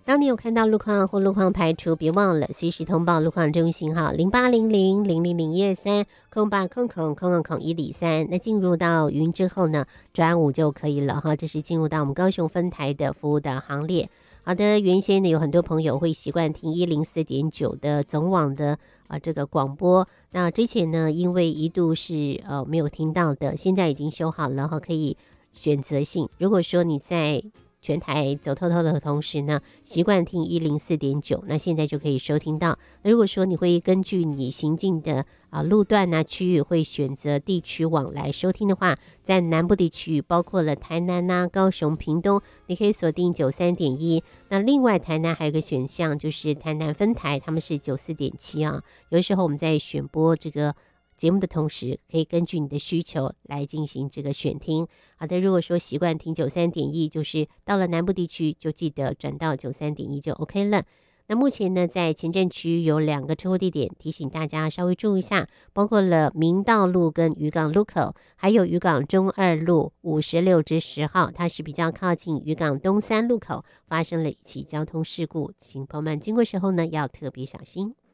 当你有看到路况或路况排除，别忘了随时通报路况中心哈，08000001230800000103。那进入到云之后呢，转5就可以了哈，这是进入到我们高雄分台的服务的行列。好的，原先呢有很多朋友会习惯听104.9的总网的这个广播，那之前呢因为一度是没有听到的，现在已经修好了哈，可以选择性。如果说你在全台走透透的同时呢，习惯听104.9，那现在就可以收听到。那如果说你会根据你行进的路段区域会选择地区网来收听的话，在南部地区包括了台南高雄、屏东，你可以锁定93.1。那另外台南还有一个选项就是台南分台，他们是94.7啊。有的时候我们在选播这个节目的同时，可以根据你的需求来进行这个选听。好的，如果说习惯听93.1，就是到了南部地区就记得转到93.1就 OK 了。那目前呢，在前镇区有2个车祸地点，提醒大家稍微注意一下，包括了明道路跟渔港路口，还有渔港中2路56至10号，它是比较靠近渔港东3路口，发生了一起交通事故，请朋友们经过时候呢要特别小心。